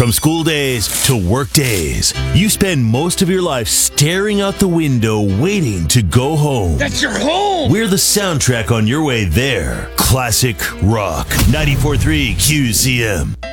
From school days to work days, you spend most of your life staring out the window waiting to go home. That's your home! We're the soundtrack on your way there. Classic Rock 94.3 QCM.